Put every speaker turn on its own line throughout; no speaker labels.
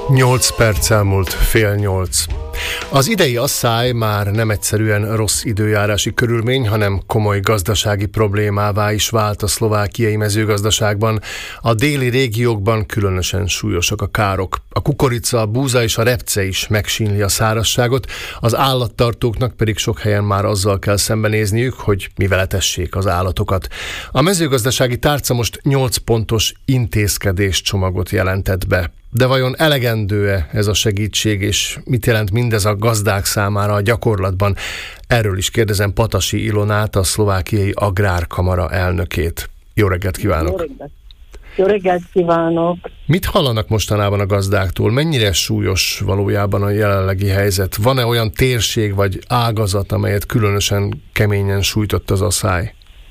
8 perc elmúlt fél 8. Az idei asszály már nem egyszerűen rossz időjárási körülmény, hanem komoly gazdasági problémává is vált a szlovákiai mezőgazdaságban. A déli régiókban különösen súlyosak a károk. A kukorica, a búza és a repce is megsínli a szárazságot, az állattartóknak pedig sok helyen már azzal kell szembenézniük, hogy mivel etessék az állatokat. A mezőgazdasági tárca most 8 pontos intézkedéscsomagot jelentett be. De vajon elegendő-e ez a segítség, és mit jelent mindez a gazdák számára a gyakorlatban? Erről is kérdezem Patasi Ilonát, a Szlovákiai Agrárkamara elnökét. Jó reggelt kívánok!
Jó reggelt kívánok!
Mit hallanak mostanában a gazdáktól? Mennyire súlyos valójában a jelenlegi helyzet? Van-e olyan térség vagy ágazat, amelyet különösen keményen sújtott az asszály?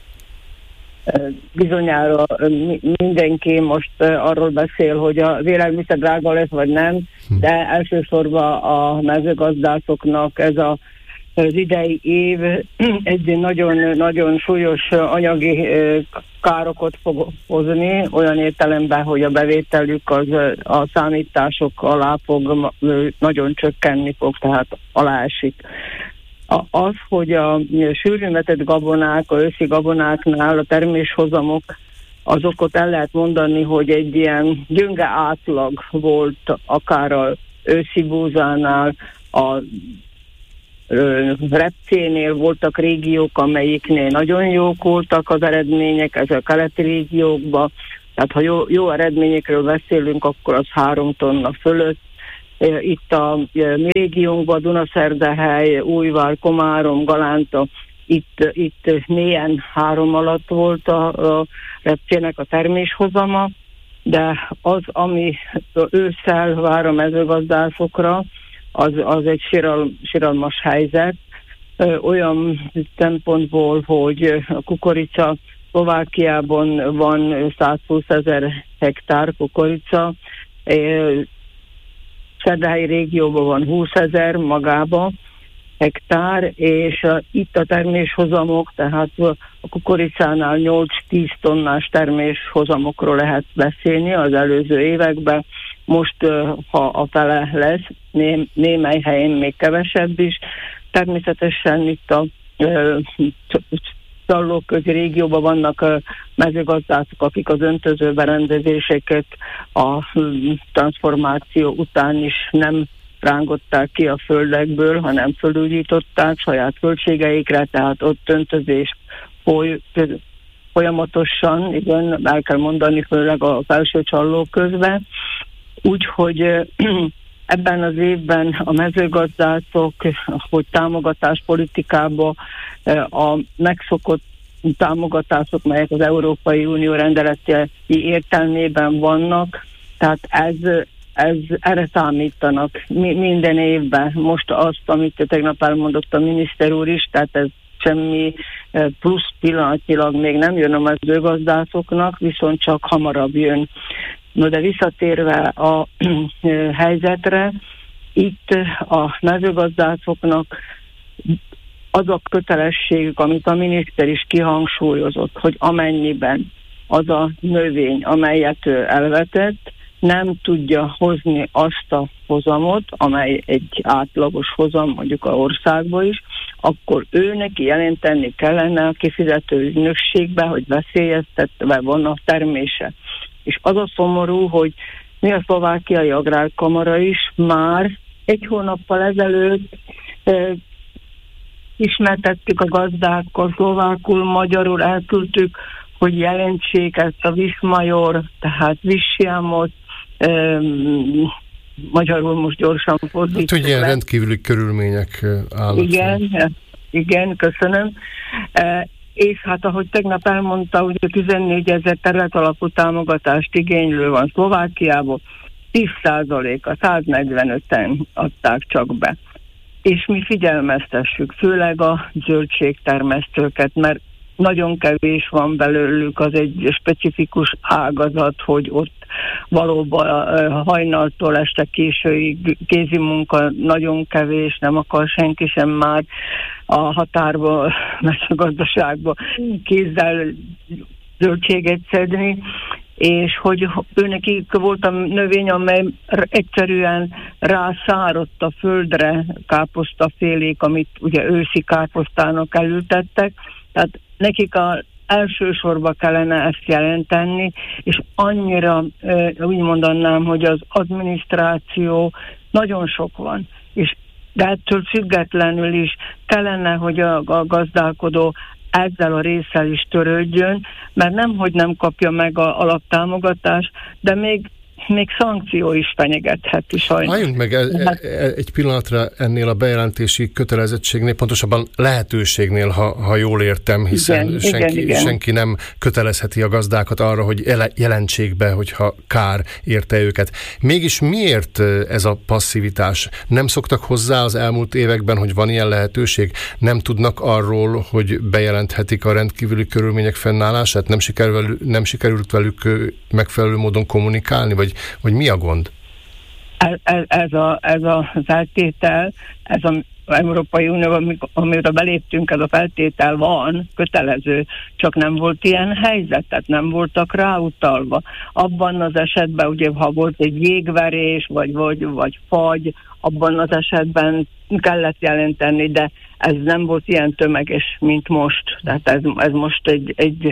Bizonyára mindenki most arról beszél, hogy az élelmiszer drága lesz, vagy nem, de elsősorban a mezőgazdászoknak ez az idei év egy nagyon súlyos anyagi károkat fog hozni, olyan értelemben, hogy a bevételük a számítások alá fog nagyon csökkenni fog, tehát aláesik. Az, hogy a sűrűn vetett gabonák, a őszi gabonáknál a terméshozamok, azokat el lehet mondani, hogy egy ilyen gyönge átlag volt akár az őszi búzánál, a repcénél voltak régiók, amelyiknél nagyon jók voltak az eredmények, ez a keleti régiókban, tehát ha jó eredményekről beszélünk, akkor az 3 tonna fölött. Itt a mi régiónkban, Dunaszerdahely, Újvár, Komárom, Galánta, itt mélyen 3 alatt volt a repcének a terméshozama, de az, ami ősszel vár a mezőgazdászokra, az egy siralmas helyzet. Olyan szempontból, hogy a kukorica Szlovákiában van 120 000 hektár kukorica, Szerdahelyi régióban van 20 000 magában hektár, és itt a terméshozamok, tehát a kukoricánál 8-10 tonnás terméshozamokról lehet beszélni az előző években. Most, ha a fele lesz, némely helyén még kevesebb is. Természetesen itt a Csallóközi régióban vannak mezőgazdászok, akik az öntöző berendezéseket a transformáció után is nem rángották ki a földekből, hanem fölújították saját költségeikre, tehát ott öntözés folyamatosan, igen, el kell mondani, főleg a felső Csallóközben. Úgyhogy ebben az évben a mezőgazdászok, hogy támogatáspolitikában a megszokott támogatások, melyek az Európai Unió rendeletei értelmében vannak, tehát erre számítanak minden évben. Most azt, amit tegnap elmondott a miniszter úr is, tehát ez semmi plusz pillanatnyilag még nem jön a mezőgazdászoknak, viszont csak hamarabb jön. No, de visszatérve a helyzetre, itt a mezőgazdászoknak az a kötelességük, amit a miniszter is kihangsúlyozott, hogy amennyiben az a növény, amelyet ő elvetett, nem tudja hozni azt a hozamot, amely egy átlagos hozam mondjuk a országban is, akkor ő neki jelenteni kellene a kifizető ügynökségbe, hogy veszélyeztetve van a termése. És az a szomorú, hogy mi a Szlovákiai Agrárkamara is már 1 hónappal ezelőtt ismertettük a gazdákkal, szlovákul, magyarul elküldtük, hogy jelentsék ezt a Viszmajor, tehát Visjámot, magyarul most gyorsan fordítjuk.
Hát, hogy ilyen rendkívüli körülmények állnak.
Igen, köszönöm. És hát ahogy tegnap elmondta, ugye 14 000 területalapú támogatást igénylő van Szlovákiában, 10%-a, 145-en adták csak be. És mi figyelmeztessük, főleg a zöldségtermesztőket, mert nagyon kevés van belőlük, az egy specifikus ágazat, hogy ott valóban hajnaltól este későig kézi munka nagyon kevés, nem akar senki sem már a határba, mezőgazdaságba kézzel zöldséget szedni, és hogy őnekik volt a növény, amely egyszerűen rászáradt a földre, káposztafélék, amit ugye őszi káposztának elültettek, tehát nekik elsősorban kellene ezt jelenteni, és annyira úgy mondanám, hogy az adminisztráció nagyon sok van, de ettől függetlenül is kellene, hogy a gazdálkodó ezzel a résszel is törődjön, mert nemhogy nem kapja meg a alaptámogatást, de még szankció is fenyegetheti sajnos.
Álljunk meg egy pillanatra ennél a bejelentési kötelezettségnél, pontosabban lehetőségnél, ha jól értem, hiszen senki nem kötelezheti a gazdákat arra, hogy jelentsék be, hogyha kár érte őket. Mégis miért ez a passzivitás? Nem szoktak hozzá az elmúlt években, hogy van ilyen lehetőség? Nem tudnak arról, hogy bejelenthetik a rendkívüli körülmények fennállását? Nem sikerült velük megfelelő módon kommunikálni? Vagy mi a gond?
Ez a feltétel, ez az Európai Unió, amire beléptünk, ez a feltétel van, kötelező, csak nem volt ilyen helyzet, tehát nem voltak ráutalva. Abban az esetben, ugye, ha volt egy jégverés, vagy fagy, abban az esetben kellett jelenteni, de ez nem volt ilyen tömeges, mint most. Tehát ez most egy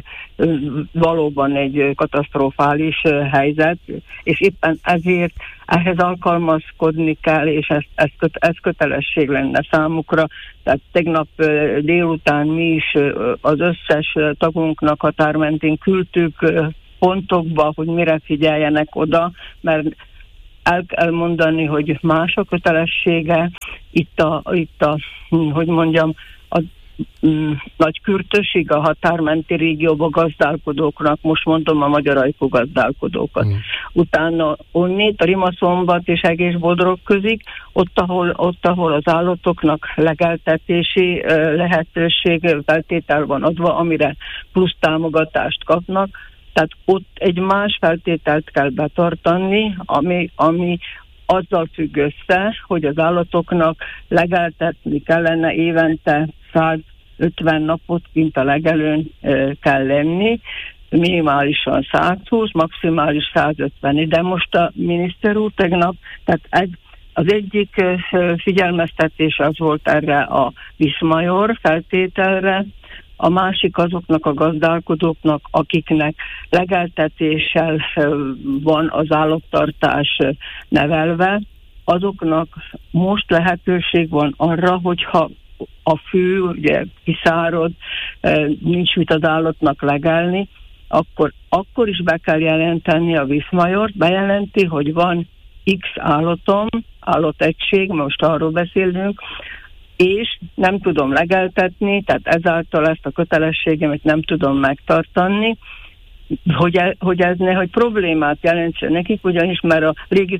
valóban egy katasztrofális helyzet, és éppen ezért ehhez alkalmazkodni kell, és ez kötelesség lenne számukra. Tehát tegnap délután mi is az összes tagunknak határmentén küldtük pontokba, hogy mire figyeljenek oda, mert el kell mondani, hogy más a kötelessége. Itt a hogy mondjam, a nagy kürtösig a határmenti régióban gazdálkodóknak, most mondom a magyar ajkú gazdálkodókat. Utána onnét a Rimaszombat és egész Bodrog közig, ott, ahol az állatoknak legeltetési lehetőség, feltétel van adva, amire plusz támogatást kapnak. Tehát ott egy más feltételt kell betartani, ami azzal függ össze, hogy az állatoknak legeltetni kellene évente 150 napot kint a legelőn kell lenni, minimálisan 120, maximális 150. De most a miniszter úr tegnap, tehát az egyik figyelmeztetés az volt erre a Viszmajor feltételre, a másik azoknak a gazdálkodóknak, akiknek legeltetéssel van az állattartás nevelve, azoknak most lehetőség van arra, hogyha a fű ugye kiszárad, nincs mit az állatnak legelni, akkor is be kell jelenteni a Viszmajort, bejelenti, hogy van X állatom, állategység, most arról beszélünk, és nem tudom legeltetni, tehát ezáltal ezt a kötelességemet nem tudom megtartani, hogy ez nehogy problémát jelentsen nekik, ugyanis mert a régi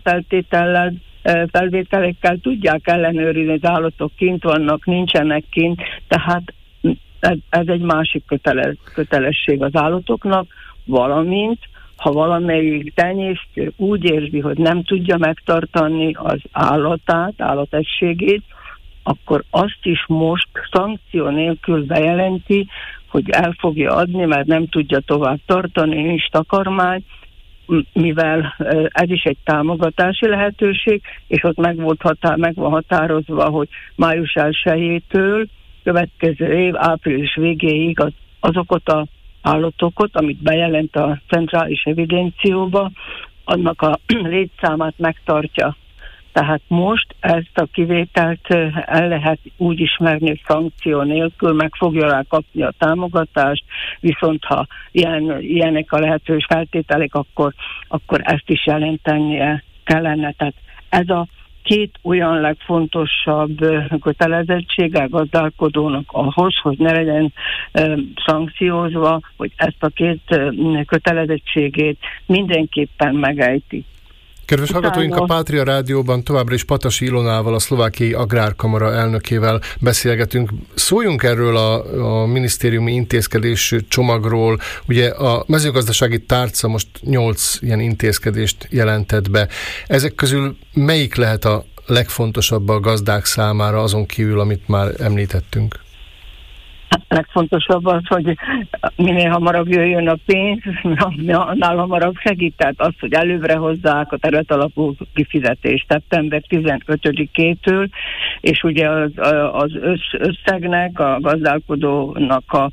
felvételekkel tudják ellenőrizni, az állatok kint vannak, nincsenek kint, tehát ez egy másik kötelesség az állatoknak, valamint ha valamelyik tenyésztő úgy érzi, hogy nem tudja megtartani az állategységét, akkor azt is most szankció nélkül bejelenti, hogy el fogja adni, mert nem tudja tovább tartani, nincs takarmány, mivel ez is egy támogatási lehetőség, és ott meg van határozva, hogy május 1-től következő év április végéig azokat az állatokat, amit bejelent a centrális evidencióba, annak a létszámát megtartja. Tehát most ezt a kivételt el lehet úgy ismerni szankció nélkül, meg fogja rá kapni a támogatást, viszont ha ilyenek a lehetős feltételek, akkor ezt is jelentenie kellene. Tehát ez a két olyan legfontosabb kötelezettsége gazdálkodónak ahhoz, hogy ne legyen szankciózva, hogy ezt a két kötelezettségét mindenképpen megejti.
Kedves hallgatóink, a Pátria Rádióban továbbra is Patasi Ilonával, a Szlovákiai Agrárkamara elnökével beszélgetünk. Szóljunk erről a minisztériumi intézkedés csomagról. Ugye a mezőgazdasági tárca most 8 ilyen intézkedést jelentett be. Ezek közül melyik lehet a legfontosabb a gazdák számára, azon kívül, amit már említettünk?
Legfontosabb az, hogy minél hamarabb jöjjön a pénz, annál hamarabb segít. Tehát az, hogy előbbre hozzák a területalapú kifizetést szeptember 15-től, és ugye az összegnek, a gazdálkodónak a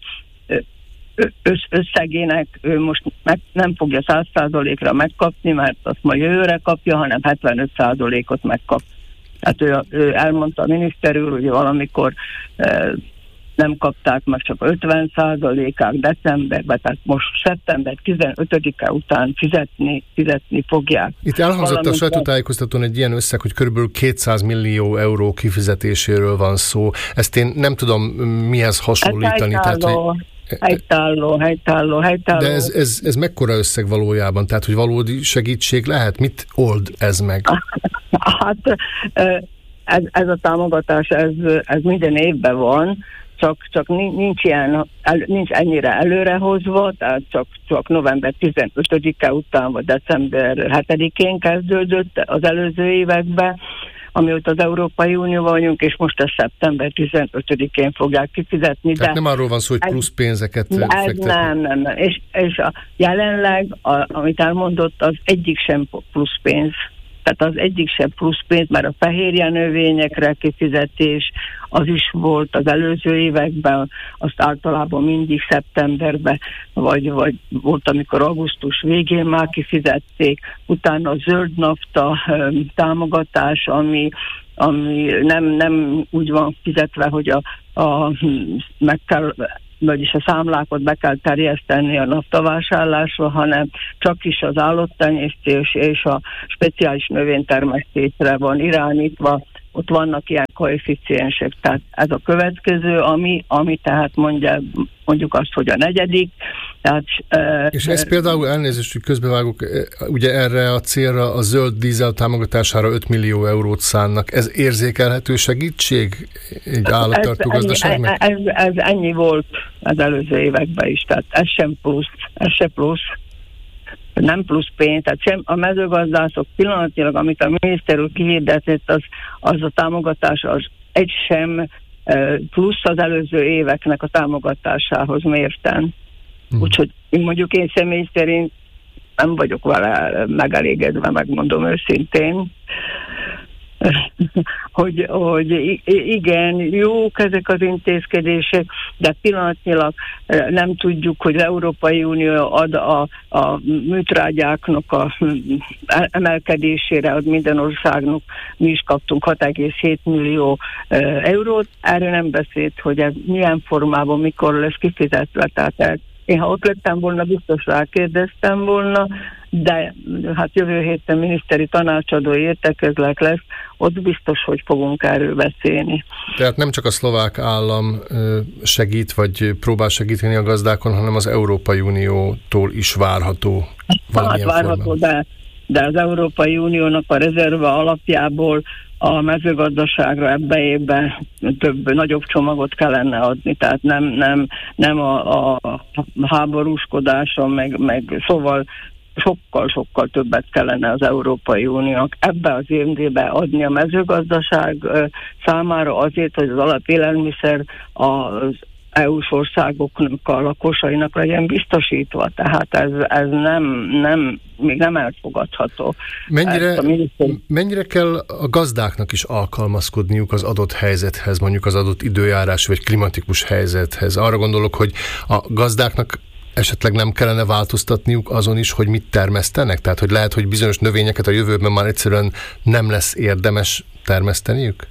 összegének ő most nem fogja 100%-ra megkapni, mert azt majd jövőre kapja, hanem 75%-ot megkap. Tehát ő elmondta a miniszter úr, hogy valamikor nem kapták meg csak 50%-át decemberben, tehát most szeptember 15-e után fizetni fogják.
Itt elhangzott a sajtótájékoztatón egy ilyen összeg, hogy körülbelül 200 millió euró kifizetéséről van szó. Ezt én nem tudom mihez hasonlítani. Helytálló. De ez mekkora összeg valójában? Tehát, hogy valódi segítség lehet? Mit old ez meg?
Hát ez a támogatás, ez minden évben van, csak nincs ennyire előrehozva, tehát csak november 15-e után, vagy december 7-én kezdődött az előző években, amióta az Európai Unióban vagyunk, és most ezt szeptember 15-én fogják kifizetni.
Tehát nem arról van szó, hogy plusz pénzeket fektetni.
Nem. És jelenleg, amit elmondott, az egyik sem plusz pénz. Tehát az egyik sem plusz pénz, mert a fehérje növényekre kifizetés, az is volt az előző években, azt általában mindig szeptemberben, vagy volt, amikor augusztus végén már kifizették, utána a zöld nafta támogatás, ami nem úgy van fizetve, hogy meg kell, vagyis a számlákat be kell terjeszteni a naftavásárlásra, hanem csak is az állattenyésztés és a speciális növénytermesztésre van irányítva. Ott vannak ilyen koeficiensek, tehát ez a következő, ami tehát mondjuk azt, hogy a negyedik. Tehát,
és ez például, elnézést, hogy közbevágok, ugye erre a célra, a zöld dízel támogatására 5 millió eurót szánnak. Ez érzékelhető segítség egy állattartó gazdaságnak?
Ez ennyi volt az előző években is, tehát ez sem plusz. Nem plusz pénz, tehát sem a mezőgazdászok pillanatilag, amit a miniszter úr kihirdetett, az a támogatás az egy sem plusz az előző éveknek a támogatásához mérten. Úgyhogy én személy szerint nem vagyok vele megelégedve, megmondom őszintén, hogy igen, jók ezek az intézkedések, de pillanatnyilag nem tudjuk, hogy az Európai Unió ad a műtrágyáknak a emelkedésére, ad minden országnak, mi is kaptunk 6,7 millió eurót, erről nem beszélt, hogy ez milyen formában, mikor lesz kifizetve, tehát én, ha ott lettem volna, biztos rákérdeztem volna, de hát jövő héten miniszteri tanácsadói értekezlet lesz, ott biztos, hogy fogunk erről beszélni. Tehát
nem csak a szlovák állam segít, vagy próbál segíteni a gazdákon, hanem az Európai Uniótól is várható valamilyen
várható, de az Európai Uniónak a rezerve alapjából a mezőgazdaságra ebbe évben nagyobb csomagot kellene adni, tehát nem a háborúskodáson, meg szóval sokkal többet kellene az Európai Uniónak ebbe az évben adni a mezőgazdaság számára azért, hogy az alapélelmiszer az EU-s országoknak a lakosainak legyen biztosítva. Tehát ez még nem elfogadható.
Mennyire kell a gazdáknak is alkalmazkodniuk az adott helyzethez, mondjuk az adott időjárás vagy klimatikus helyzethez? Arra gondolok, hogy a gazdáknak esetleg nem kellene változtatniuk azon is, hogy mit termesztenek? Tehát, hogy lehet, hogy bizonyos növényeket a jövőben már egyszerűen nem lesz érdemes termeszteniük?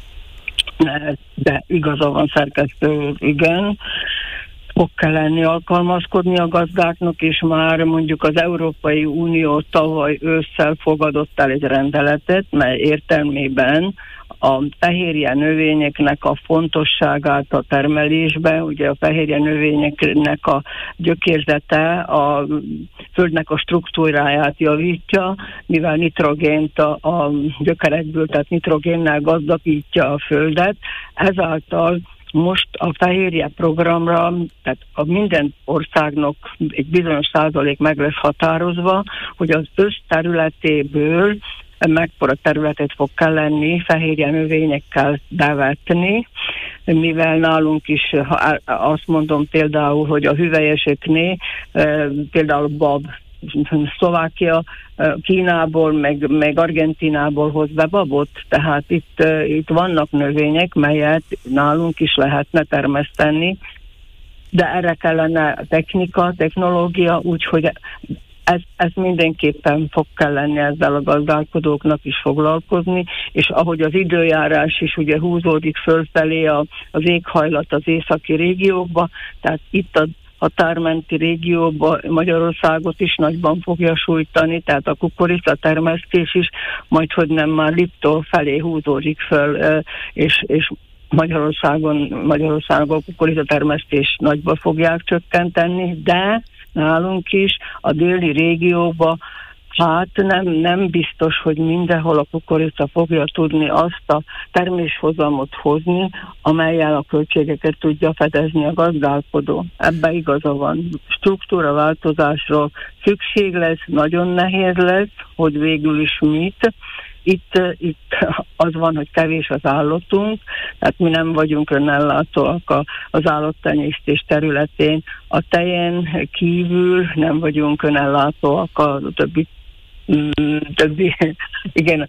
De igaza van, szerkesztő, igen. Fog kellene alkalmazkodni a gazdáknak, és már mondjuk az Európai Unió tavaly ősszel fogadott el egy rendeletet, mely értelmében a fehérje növényeknek a fontosságát a termelésben, ugye a fehérje növényeknek a gyökérzete a földnek a struktúráját javítja, mivel nitrogént a gyökerekből, tehát nitrogénnel gazdagítja a földet, ezáltal most a fehérje programra, tehát a minden országnak egy bizonyos százalék meg lesz határozva, hogy az összterületéből
mekkora területet fog kelleni fehérje növényekkel bevetni, mivel nálunk is, azt mondom például, hogy a hüvelyeseknél, például bab, Szlovákia Kínából, meg Argentinából hoz be babot, tehát itt vannak növények, melyet nálunk is lehetne termeszteni, de erre kellene technológia, úgyhogy ez mindenképpen fog kelleni ezzel a gazdálkodóknak is foglalkozni, és ahogy az időjárás is ugye húzódik fölfelé az éghajlat az északi régiókba, tehát itt a határmenti régióban Magyarországot is nagyban fogja sújtani, tehát a kukorica termesztés is majdhogy nem már Liptól felé húzódik föl, és Magyarországon a kukorica termesztés nagyban fogják csökkenteni, de nálunk is a déli régióban hát nem biztos, hogy mindenhol a kukorica fogja tudni azt a terméshozamot hozni, amellyel a költségeket tudja fedezni a gazdálkodó. Ebbe igaza van. Struktúraváltozásról szükség lesz, nagyon nehéz lesz, hogy végül is mit. Itt az van, hogy kevés az állatunk, tehát mi nem vagyunk önellátóak az állattenyésztés területén. A tejen kívül nem vagyunk önellátóak a többi igen,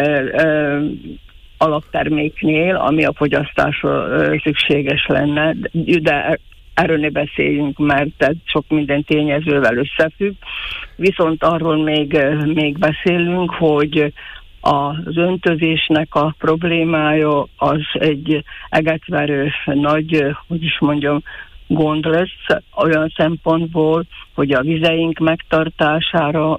alapterméknél, ami a fogyasztásra szükséges lenne, de erről ne beszéljünk, mert ez sok minden tényezővel összefügg. Viszont arról még beszélünk, hogy az öntözésnek a problémája az egy egetverő nagy, gond lesz olyan szempontból, hogy a vizeink megtartására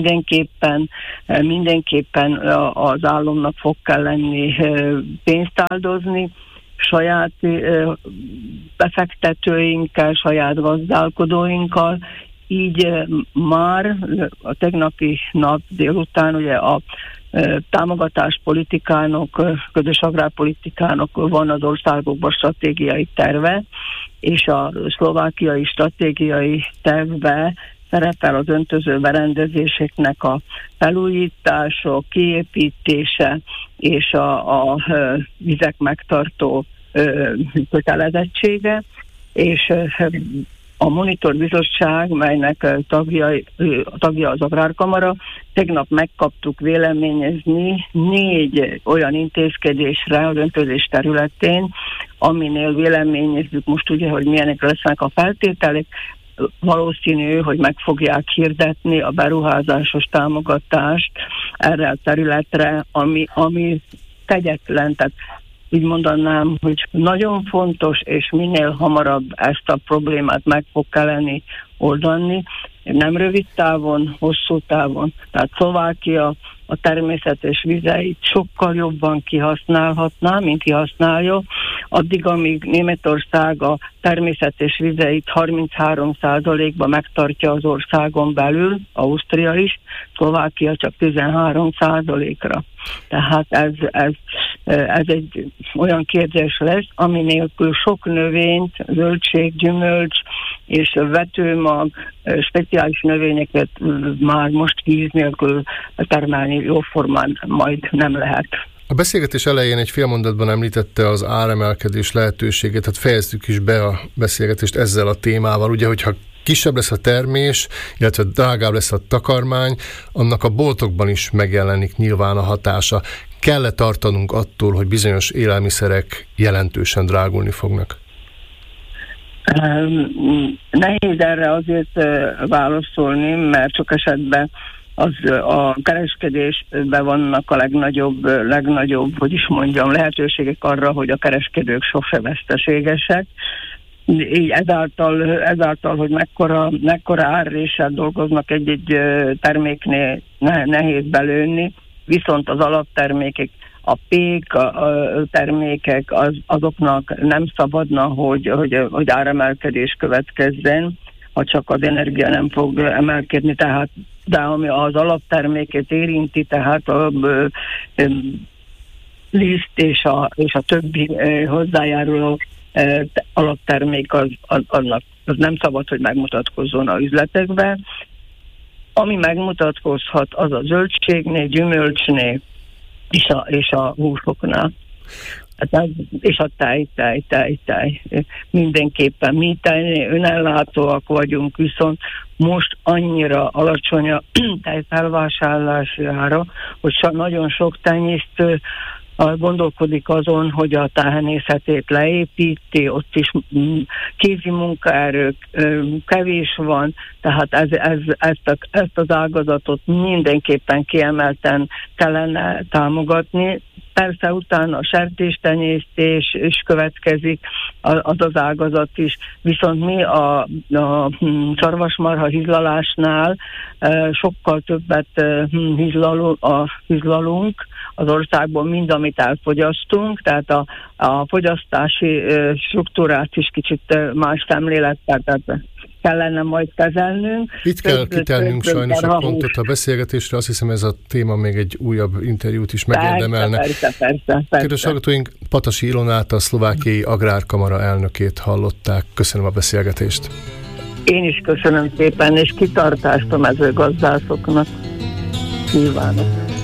mindenképpen az államnak fog kelleni pénzt áldozni, saját befektetőinkkel, saját gazdálkodóinkkal, így már a tegnapi nap délután ugye a támogatáspolitikának, közös agrárpolitikának van az országokban stratégiai terve, és a szlovákiai stratégiai tervbe szerepel az öntöző berendezéseknek a felújítása, kiépítése és a vizek megtartó kötelezettsége, és a monitorbizottság, melynek tagja az Agrárkamara, tegnap megkaptuk véleményezni 4 olyan intézkedésre az öntözés területén, aminél véleményezzük most ugye, hogy milyenek lesznek a feltételek. Valószínű, hogy meg fogják hirdetni a beruházásos támogatást erre a területre, ami kegyetlen, tehát így mondanám, hogy nagyon fontos, és minél hamarabb ezt a problémát meg fog kelleni oldani, nem rövid távon, hosszú távon. Tehát Szlovákia a természetes vizeit sokkal jobban kihasználhatná, mint kihasználja, addig, amíg Németország a természetes vizeit 33%-ba megtartja az országon belül, Ausztria is, Szlovákia csak 13%-ra. Tehát ez egy olyan kérdés lesz, ami nélkül sok növényt, zöldség, gyümölcs és vetőmag, speciális növényeket már most víz nélkül termelni jóformán majd nem lehet.
A beszélgetés elején egy fél mondatban említette az áremelkedés lehetőségét, tehát fejezzük is be a beszélgetést ezzel a témával. Ugye, hogyha kisebb lesz a termés, illetve drágább lesz a takarmány, annak a boltokban is megjelenik nyilván a hatása. Kell-e tartanunk attól, hogy bizonyos élelmiszerek jelentősen drágulni fognak?
Nehéz erre azért válaszolni, mert sok esetben a kereskedésben vannak a legnagyobb, lehetőségek arra, hogy a kereskedők sose veszteségesek. Így ezáltal, hogy mekkora árréssel dolgoznak egy terméknél, nehéz belőni, viszont az alaptermékek, a pék, a termékek, azoknak nem szabadna, hogy áremelkedés következzen, ha csak az energia nem fog emelkedni, tehát de ami az alapterméket érinti, tehát a liszt és a többi hozzájáruló alaptermék az nem szabad, hogy megmutatkozzon az üzletekben. ami megmutatkozhat, az a zöldségnél, gyümölcsnél és a húsoknál. És a tej. Mindenképpen mi tejnél önellátóak vagyunk, viszont most annyira alacsony a tejfelvásárlási ára, hogy nagyon sok tenyésztő gondolkodik azon, hogy a tehenészetét leépíti, ott is kézi munkaerő kevés van, tehát ezt az ágazatot mindenképpen kiemelten kellene támogatni. Persze utána a sertéstenyésztés is következik, az ágazat is, viszont mi a szarvasmarha hizlalásnál sokkal többet hizlalunk az országban, mind amit elfogyasztunk, tehát a fogyasztási struktúrát is kicsit más szemlélettel kellene majd kezelnünk.
Itt kell kitenünk sajnos a pontot a beszélgetésre, azt hiszem ez a téma még egy újabb interjút is megérdemelne.
Persze.
Kedves hallgatóink, Patasi Ilonát, a Szlovákiai Agrárkamara elnökét hallották. Köszönöm a beszélgetést.
Én is köszönöm szépen, és kitartást a mezőgazdászoknak kívánok.